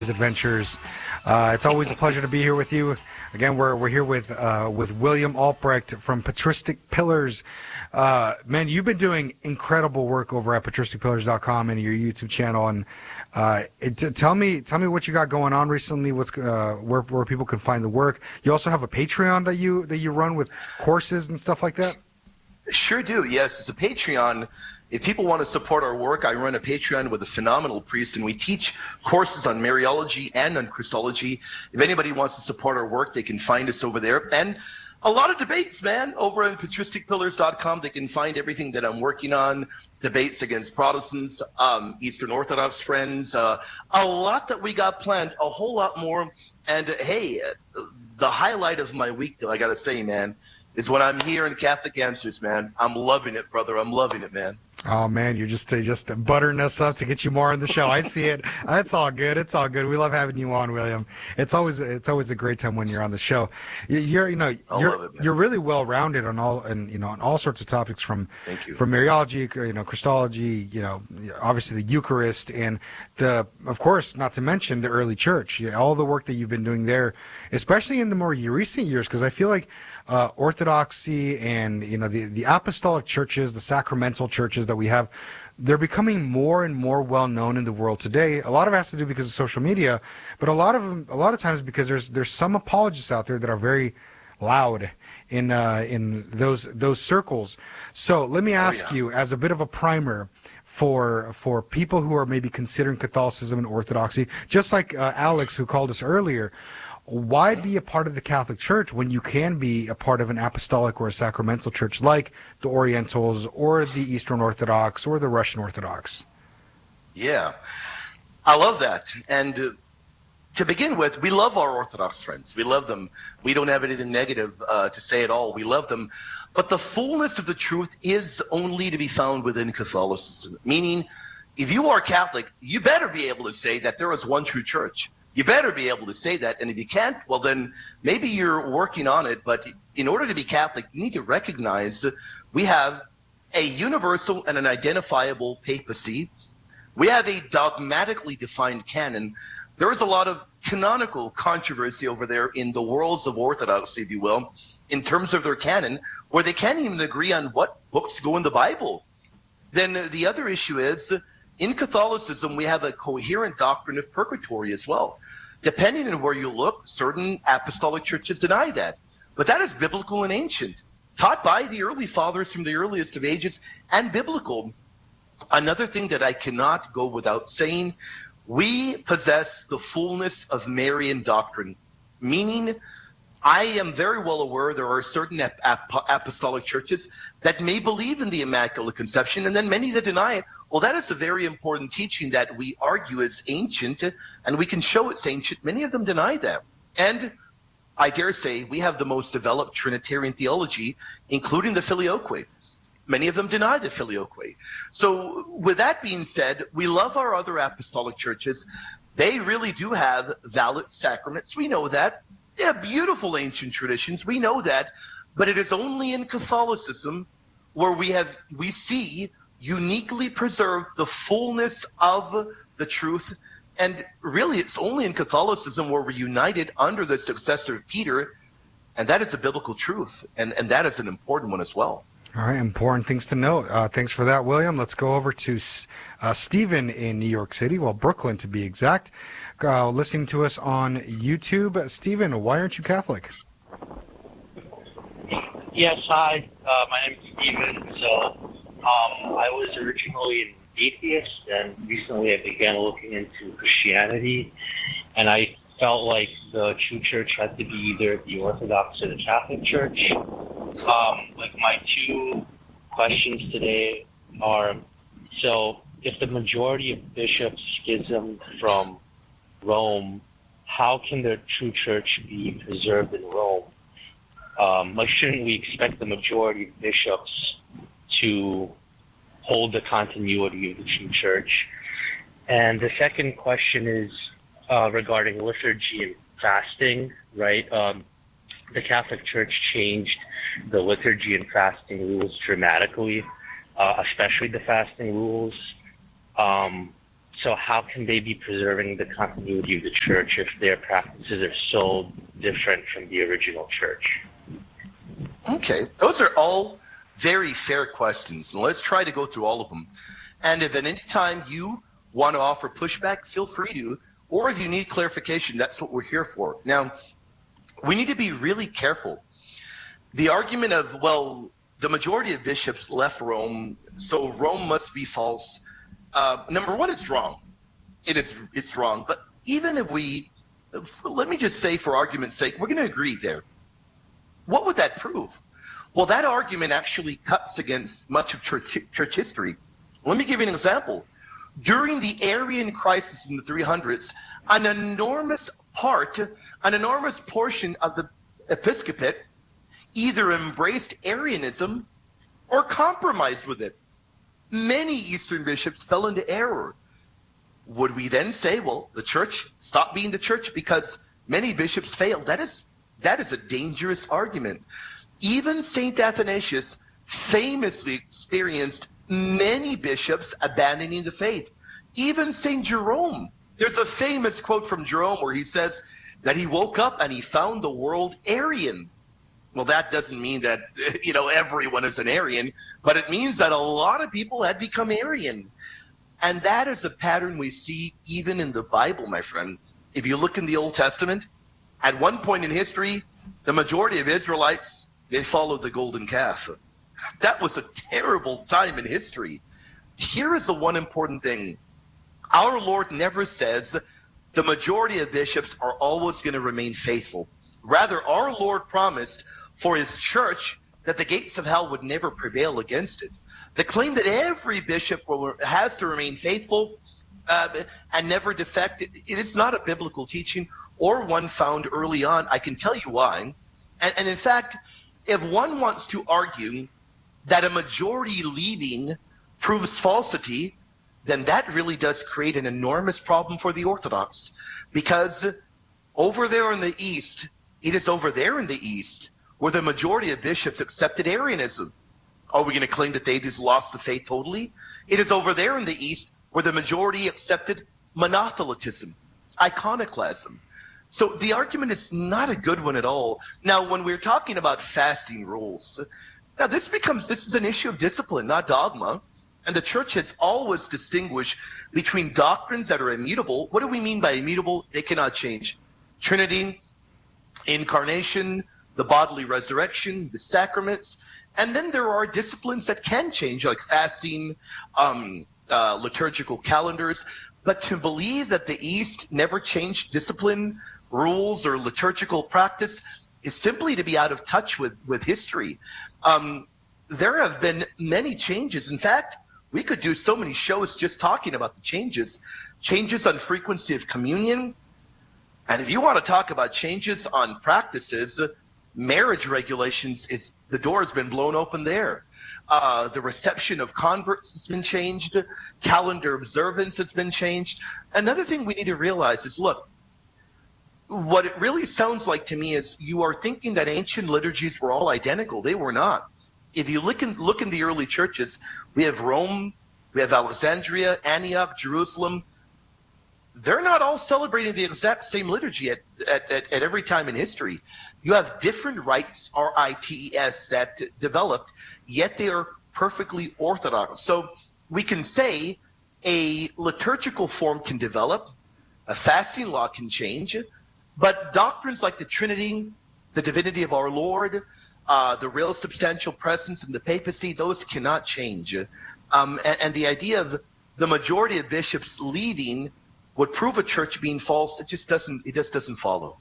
adventures. It's always a pleasure to be here with you. Again, we're here with William Albrecht from Patristic Pillars. Man, you've been doing incredible work over at patristicpillars.com and your YouTube channel. And tell me what you got going on recently. What's where people can find the work. You also have a Patreon that you run with courses and stuff like that. Sure do. Yes, it's a Patreon. If people want to support our work, I run a Patreon with a phenomenal priest, and we teach courses on Mariology and on Christology. If anybody wants to support our work, they can find us over there. And a lot of debates, man, over at patristicpillars.com. They can find everything that I'm working on, debates against Protestants, Eastern Orthodox friends, a lot that we got planned, a whole lot more. And hey, the highlight of my week, though, I got to say, man, is when I'm here in Catholic Answers, man. I'm loving it, brother. I'm loving it, man. Oh man, you're just buttering us up to get you more on the show. I see it. It's all good. It's all good. We love having you on, William. It's always a great time when you're on the show. You're really well rounded on all sorts of topics from Mariology, Christology, obviously the Eucharist, and of course, not to mention the early church. All the work that you've been doing there, especially in the more recent years, because I feel like Orthodoxy and the apostolic churches, the sacramental churches that we have, they're becoming more and more well known in the world today. A lot of it has to do because of social media, but a lot of times because there's some apologists out there that are very loud in those circles. So let me ask you, as a bit of a primer for people who are maybe considering Catholicism and Orthodoxy, just like Alex who called us earlier. Why be a part of the Catholic Church when you can be a part of an apostolic or a sacramental church like the Orientals or the Eastern Orthodox or the Russian Orthodox? Yeah, I love that. And to begin with, we love our Orthodox friends. We love them. We don't have anything negative to say at all. We love them. But the fullness of the truth is only to be found within Catholicism. Meaning, if you are Catholic, you better be able to say that there is one true church. You better be able to say that. And if you can't, well, then maybe you're working on it. But in order to be Catholic, you need to recognize that we have a universal and an identifiable papacy. We have a dogmatically defined canon. There is a lot of canonical controversy over there in the worlds of Orthodoxy, if you will, in terms of their canon, where they can't even agree on what books go in the Bible. Then the other issue is, in Catholicism, we have a coherent doctrine of purgatory as well. Depending on where you look, certain apostolic churches deny that. But that is biblical and ancient, taught by the early fathers from the earliest of ages, and biblical. Another thing that I cannot go without saying, we possess the fullness of Marian doctrine, meaning I am very well aware there are certain apostolic churches that may believe in the Immaculate Conception, and then many that deny it. Well, that is a very important teaching that we argue is ancient, and we can show it's ancient. Many of them deny that. And I dare say we have the most developed Trinitarian theology, including the Filioque. Many of them deny the Filioque. So with that being said, we love our other apostolic churches. They really do have valid sacraments. We know that. They have beautiful ancient traditions. We know that. But it is only in Catholicism where we see uniquely preserved the fullness of the truth. And really, it's only in Catholicism where we're united under the successor of Peter. And that is the biblical truth. And that is an important one as well. All right, important things to note. Thanks for that, William. Let's go over to Stephen in New York City, Brooklyn to be exact, listening to us on YouTube. Stephen, why aren't you Catholic? Yes, hi. My name is Stephen. So I was originally an atheist, and recently I began looking into Christianity, and I felt like the true church had to be either the Orthodox or the Catholic Church. Like my two questions today are, so if the majority of bishops schismed from Rome, how can the true church be preserved in Rome? Like, shouldn't we expect the majority of bishops to hold the continuity of the true church? And the second question is regarding liturgy and fasting, right? The Catholic Church changed the liturgy and fasting rules dramatically, especially the fasting rules. So how can they be preserving the continuity of the church if their practices are so different from the original church? Okay, those are all very fair questions, and let's try to go through all of them. And if at any time you want to offer pushback, feel free to, or if you need clarification, that's what we're here for. Now, we need to be really careful. The argument of, well, the majority of bishops left Rome, so Rome must be false. Number one, it's wrong. It's wrong. But even if let me just say for argument's sake, we're going to agree there. What would that prove? Well, that argument actually cuts against much of church history. Let me give you an example. During the Arian crisis in the 300s, an enormous portion of the episcopate either embraced Arianism or compromised with it. Many Eastern bishops fell into error. Would we then say, well, the church stopped being the church because many bishops failed? That is a dangerous argument. Even St. Athanasius famously experienced many bishops abandoning the faith. Even St. Jerome, there's a famous quote from Jerome where he says that he woke up and he found the world Arian. Well, that doesn't mean that, everyone is an Arian, but it means that a lot of people had become Arian. And that is a pattern we see even in the Bible, my friend. If you look in the Old Testament, at one point in history, the majority of Israelites, they followed the golden calf. That was a terrible time in history. Here is the one important thing. Our Lord never says the majority of bishops are always going to remain faithful. Rather, our Lord promised for his church that the gates of hell would never prevail against it. The claim that every bishop has to remain faithful and never defect, it is not a biblical teaching or one found early on. I can tell you why. And in fact, if one wants to argue that a majority leaving proves falsity, then that really does create an enormous problem for the Orthodox. Because over there in the East, it is over there in the East where the majority of bishops accepted Arianism. Are we going to claim that they just lost the faith totally? It is over there in the East where the majority accepted monothelitism, iconoclasm. So the argument is not a good one at all. Now, when we're talking about fasting rules, now this is an issue of discipline, not dogma. And the church has always distinguished between doctrines that are immutable. What do we mean by immutable? They cannot change. Trinity, incarnation, the bodily resurrection, the sacraments. And then there are disciplines that can change, like fasting, liturgical calendars. But to believe that the East never changed discipline, rules, or liturgical practice is simply to be out of touch with history. There have been many changes. In fact, we could do so many shows just talking about the changes on frequency of communion. And if you want to talk about changes on practices, marriage regulations, the door has been blown open there. The reception of converts has been changed. Calendar observance has been changed. Another thing we need to realize is, look, what it really sounds like to me is you are thinking that ancient liturgies were all identical. They were not. If you look in the early churches, we have Rome, we have Alexandria, Antioch, Jerusalem. They're not all celebrating the exact same liturgy at every time in history. You have different rites, R-I-T-E-S, that developed, yet they are perfectly orthodox. So we can say a liturgical form can develop, a fasting law can change, but doctrines like the Trinity, the divinity of our Lord, the real substantial presence in the papacy, those cannot change. And the idea of the majority of bishops leaving would prove a church being false. It just doesn't follow.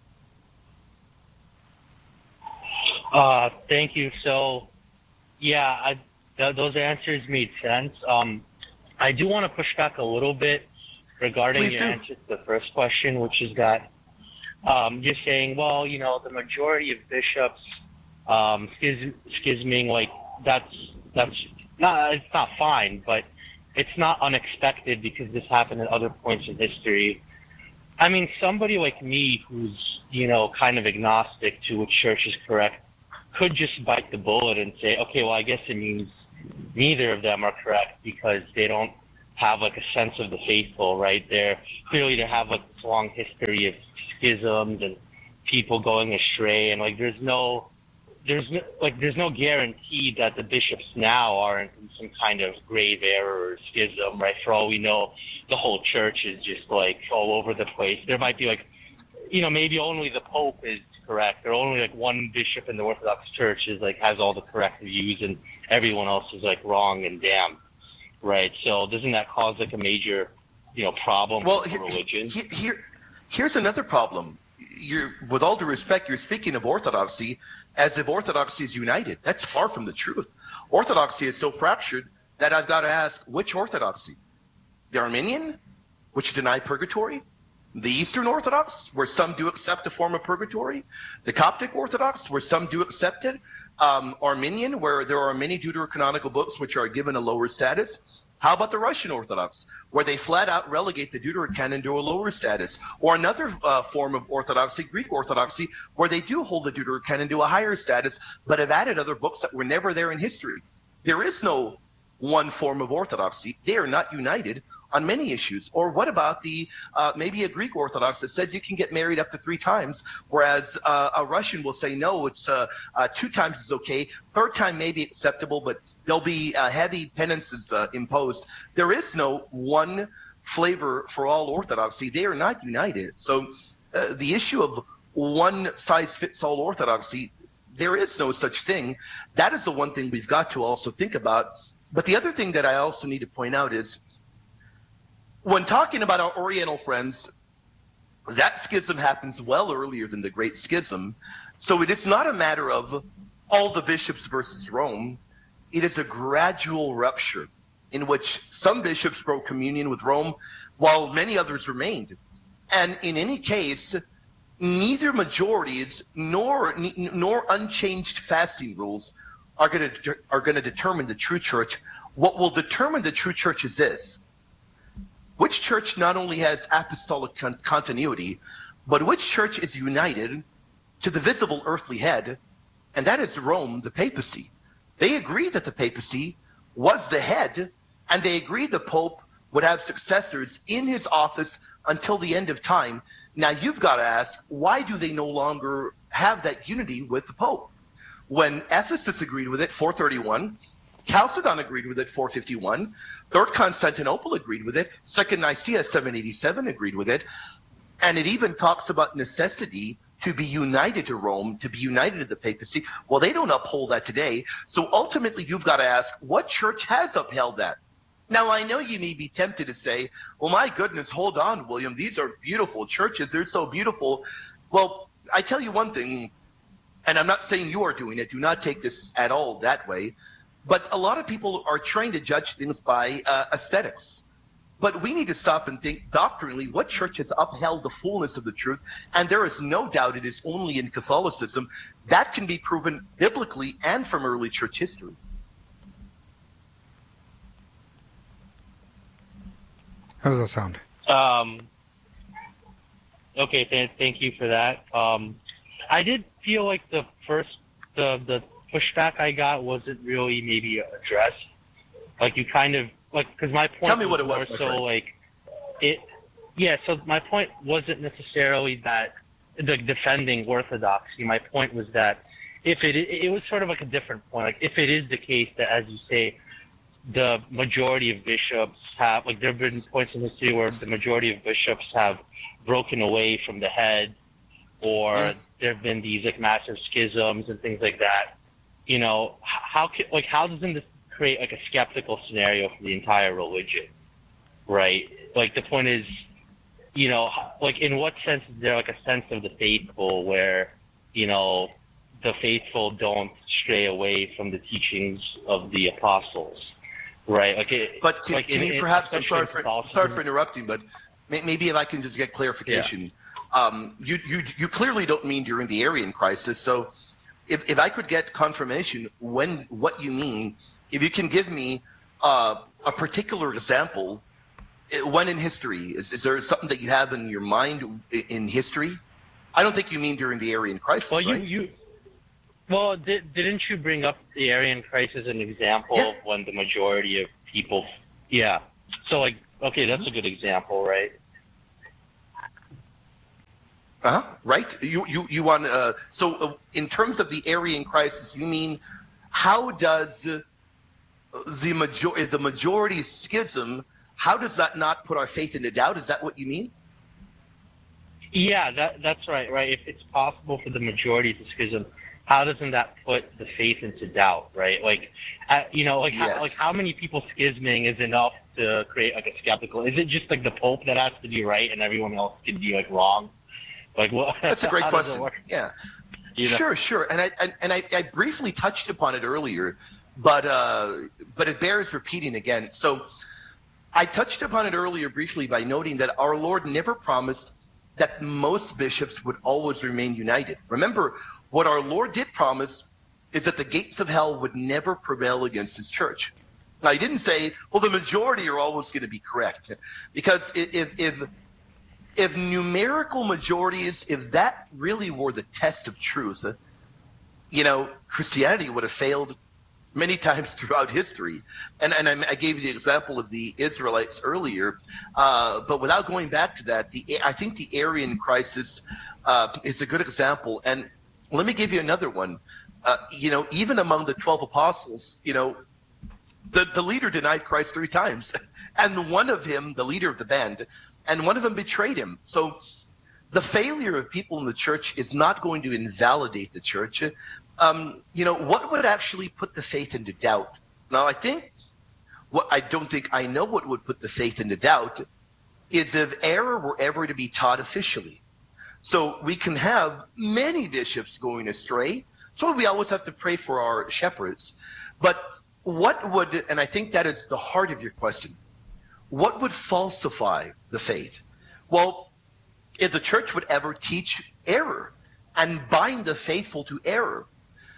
Thank you. So, yeah, those answers made sense. I do want to push back a little bit regarding your answer to the first question, which is that you're saying, well, the majority of bishops schisming, like it's not fine, but it's not unexpected because this happened at other points in history. I mean, somebody like me who's, kind of agnostic to which church is correct could just bite the bullet and say, okay, well, I guess it means neither of them are correct because they don't have like a sense of the faithful, right? They have like this long history of schisms and people going astray, and like there's no guarantee that the bishops now aren't in some kind of grave error or schism, right? For all we know, the whole church is just like all over the place. There might be like, maybe only the Pope is correct, or only like one bishop in the Orthodox Church is like has all the correct views, and everyone else is like wrong and damned, right? So doesn't that cause like a major, problem for religion? Here's another problem. With all due respect, you're speaking of orthodoxy as if orthodoxy is united. That's far from the truth. Orthodoxy is so fractured that I've got to ask, which orthodoxy? The Arminian, which deny purgatory? The Eastern Orthodox, where some do accept a form of purgatory? The Coptic Orthodox, where some do accept it? Arminian, where there are many deuterocanonical books which are given a lower status? How about the Russian Orthodox, where they flat out relegate the Deuterocanon to a lower status? Or another form of Orthodoxy, Greek Orthodoxy, where they do hold the Deuterocanon to a higher status, but have added other books that were never there in history. There is no one form of Orthodoxy. They are not united on many issues. Or what about the maybe a Greek Orthodox that says you can get married up to 3 times, whereas a Russian will say no, it's 2 times is okay, 3rd time may be acceptable, but there'll be heavy penances imposed. There is no one flavor for all Orthodoxy. They are not united. So the issue of one size fits all Orthodoxy, there is no such thing. That is the one thing we've got to also think about. But the other thing that I also need to point out is when talking about our Oriental friends, that schism happens well earlier than the Great Schism. So it is not a matter of all the bishops versus Rome. It is a gradual rupture in which some bishops broke communion with Rome while many others remained. And in any case, neither majorities nor unchanged fasting rules are going to determine the true church. What will determine the true church is this: which church not only has apostolic continuity, but which church is united to the visible earthly head, and that is Rome, the papacy. They agree that the papacy was the head, and they agree the Pope would have successors in his office until the end of time. Now you've got to ask, why do they no longer have that unity with the Pope? When Ephesus agreed with it, 431, Chalcedon agreed with it, 451, Third Constantinople agreed with it, Second Nicaea, 787 agreed with it, and it even talks about necessity to be united to Rome, to be united to the papacy. Well, they don't uphold that today. So ultimately, you've got to ask, what church has upheld that? Now, I know you may be tempted to say, well, my goodness, hold on, William. These are beautiful churches. They're so beautiful. Well, I tell you one thing, and I'm not saying you are doing it. Do not take this at all that way. But a lot of people are trained to judge things by aesthetics. But we need to stop and think doctrinally what church has upheld the fullness of the truth. And there is no doubt it is only in Catholicism. That can be proven biblically and from early church history. How does that sound? Okay, thank you for that. I did feel like the pushback I got wasn't really maybe addressed. Like you kind of like, because my point. Tell me what it was. So my point wasn't necessarily that the defending orthodoxy. My point was that if it was sort of like a different point. Like if it is the case that, as you say, the majority of bishops have, like there have been points in history where the majority of bishops have broken away from the head, or there have been these like massive schisms and things like that. You know, how doesn't this create like a skeptical scenario for the entire religion, right? Like the point is, you know, like in what sense is there like a sense of the faithful where, you know, the faithful don't stray away from the teachings of the apostles, right? But can you perhaps? I'm sorry for interrupting, but maybe if I can just get clarification. Yeah. You clearly don't mean during the Arian crisis. So if I could get confirmation what you mean, if you can give me a particular example, when in history, is there something that you have in your mind in history? I don't think you mean during the Arian crisis, right? Didn't you bring up the Arian crisis as an example of when the majority of people? Yeah. So, like, okay, that's a good example, right? Right. You want so in terms of the Arian crisis, you mean how does the majority schism? How does that not put our faith into doubt? Is that what you mean? Yeah, that's right. Right. If it's possible for the majority to schism, how doesn't that put the faith into doubt? Right. Like, Yes. how many people schisming is enough to create like a skeptical? Is it just like the Pope that has to be right and everyone else can be like wrong? Like, what? That's a great question. Yeah. You know? Sure. And I briefly touched upon it earlier, but it bears repeating again. So I touched upon it earlier briefly by noting that our Lord never promised that most bishops would always remain united. Remember, what our Lord did promise is that the gates of hell would never prevail against his church. Now, he didn't say, well, the majority are always going to be correct. Because if numerical majorities, if that really were the test of truth, Christianity would have failed many times throughout history. And I gave you the example of the Israelites earlier, but without going back to that, I think the Arian crisis is a good example. And let me give you another one. Even among the 12 apostles, the leader denied Christ 3 times. And one of them, the leader of the band, and one of them betrayed him. So the failure of people in the church is not going to invalidate the church. What would actually put the faith into doubt? Now, I don't think I know what would put the faith into doubt is if error were ever to be taught officially. So we can have many bishops going astray. So we always have to pray for our shepherds. But what would, and I think that is the heart of your question, what would falsify the faith? Well, if the church would ever teach error and bind the faithful to error.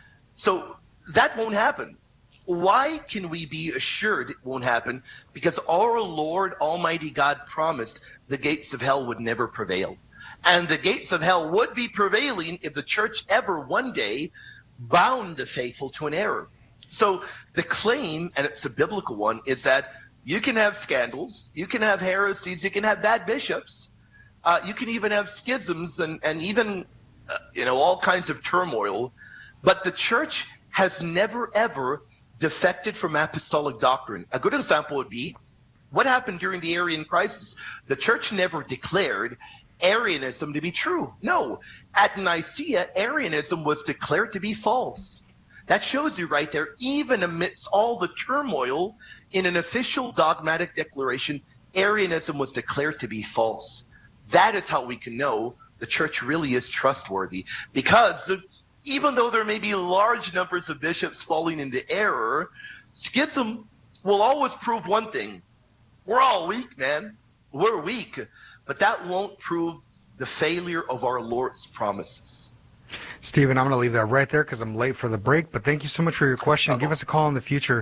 So that won't happen. Why can we be assured it won't happen? Because our Lord Almighty God promised the gates of hell would never prevail. And the gates of hell would be prevailing if the church ever one day bound the faithful to an error. So the claim, and it's a biblical one, is that you can have scandals, you can have heresies, you can have bad bishops, you can even have schisms and even all kinds of turmoil. But the church has never, ever defected from apostolic doctrine. A good example would be what happened during the Arian crisis. The church never declared Arianism to be true. No. At Nicaea, Arianism was declared to be false. That shows you right there, even amidst all the turmoil in an official dogmatic declaration, Arianism was declared to be false. That is how we can know the church really is trustworthy, because even though there may be large numbers of bishops falling into error, schism will always prove one thing. We're all weak, man. We're weak. But that won't prove the failure of our Lord's promises. Stephen, I'm going to leave that right there because I'm late for the break. But thank you so much for your question. Uh-huh. Give us a call in the future,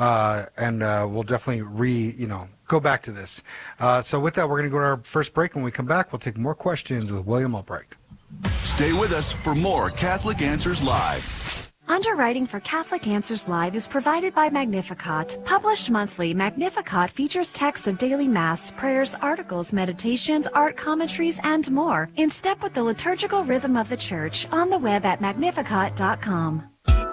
and we'll definitely go back to this. So with that, we're going to go to our first break. When we come back, we'll take more questions with William Albrecht. Stay with us for more Catholic Answers Live. Underwriting for Catholic Answers Live is provided by Magnificat. Published monthly, Magnificat features texts of daily Mass, prayers, articles, meditations, art commentaries, and more, in step with the liturgical rhythm of the Church, on the web at magnificat.com.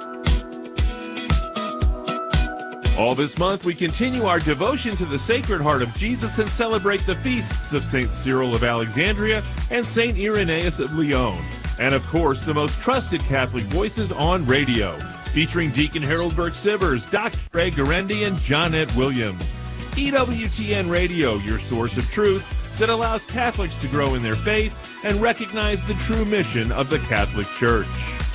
All this month, we continue our devotion to the Sacred Heart of Jesus and celebrate the feasts of St. Cyril of Alexandria and St. Irenaeus of Lyon. And of course, the most trusted Catholic voices on radio, featuring Deacon Harold Burke-Sivers, Dr. Ray Garendi, and Johnette Williams. EWTN Radio, your source of truth that allows Catholics to grow in their faith and recognize the true mission of the Catholic Church.